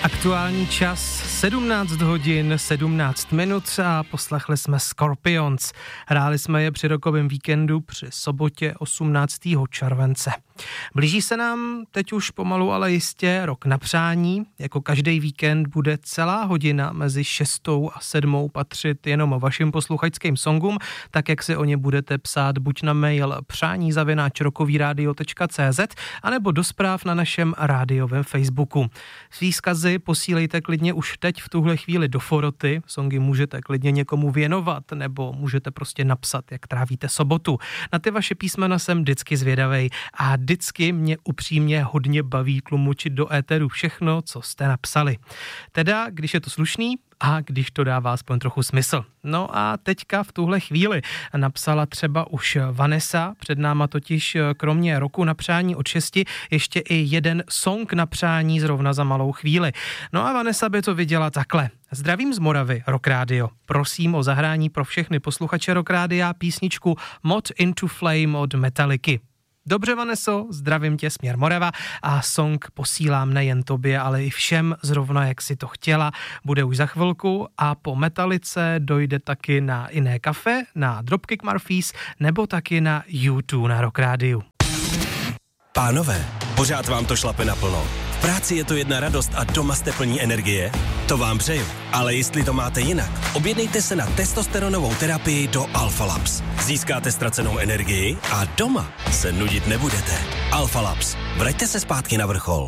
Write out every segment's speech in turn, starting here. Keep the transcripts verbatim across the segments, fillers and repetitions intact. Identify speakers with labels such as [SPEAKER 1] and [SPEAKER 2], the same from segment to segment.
[SPEAKER 1] Aktuální čas sedmnáct hodin sedmnáct minut a poslechli jsme Scorpions. Hráli jsme je při rokovém víkendu při sobotě osmnáctého července. Blíží se nám teď už pomalu, ale jistě rok na přání. Jako každý víkend bude celá hodina mezi šestou a sedmou patřit jenom vašim posluchačským songům, tak jak si o ně budete psát buď na mail přání zavináč rokovýradio tečka cé zet anebo do zpráv na našem rádiovém Facebooku. Svý vzkazy posílejte klidně už teď v tuhle chvíli do foroty. Songy můžete klidně někomu věnovat nebo můžete prostě napsat, jak trávíte sobotu. Na ty vaše písmena jsem vždycky zvědavej a vždycky mě upřímně hodně baví tlumočit do éteru všechno, co jste napsali. Teda, když je to slušný a když to dává aspoň trochu smysl. No a teďka v tuhle chvíli napsala třeba už Vanessa, před náma totiž kromě roku na přání od šesti ještě i jeden song na přání zrovna za malou chvíli. No a Vanessa by to viděla takhle. Zdravím z Moravy, Rock Radio. Prosím o zahrání pro všechny posluchače Rock Radia písničku Mod into Flame od Metalliky. Dobře, Vaneso, zdravím tě, směr Morava a song posílám nejen tobě, ale i všem zrovna, jak si to chtěla. Bude už za chvilku a po Metalice dojde taky na Iné kafe, na Dropkick Murphys nebo taky na U dva na Rock Rádiu.
[SPEAKER 2] Pánové, pořád vám to šlape naplno. V práci je to jedna radost a doma jste plní energie? To vám přeju. Ale jestli to máte jinak, objednejte se na testosteronovou terapii do Alpha Labs. Získáte ztracenou energii a doma se nudit nebudete. Alpha Labs. Vraťte se zpátky na vrchol.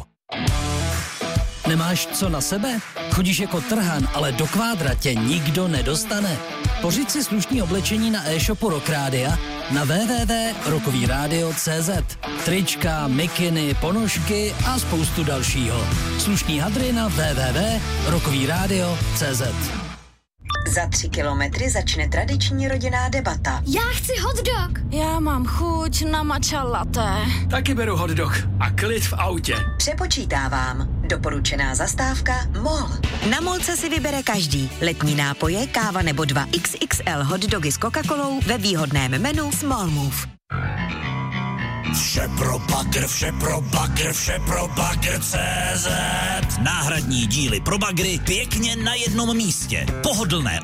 [SPEAKER 3] Nemáš co na sebe? Chodíš jako trhan, ale do kvádra tě nikdo nedostane. Pořiď si slušný oblečení na e-shopu Rock Rádia na w w w tečka rokovýradio tečka cé zet. Trička, mikiny, ponožky a spoustu dalšího. Slušný hadry na w w w tečka rokovýradio tečka cé zet.
[SPEAKER 4] Za tři kilometry začne tradiční rodinná debata.
[SPEAKER 5] Já chci hot dog. Já mám chuť na matcha latte.
[SPEAKER 6] Taky beru hot dog a klid v autě.
[SPEAKER 4] Přepočítávám. Doporučená zastávka MOL. Na MOLce si vybere každý. Letní nápoje, káva nebo dva iks iks el hot dogy s Coca-Colou ve výhodném menu Small Move.
[SPEAKER 7] Vše pro bagr, vše pro bagr, vše pro bagr tečka cé zet. Náhradní díly pro bagry pěkně na jednom místě. Pohodlné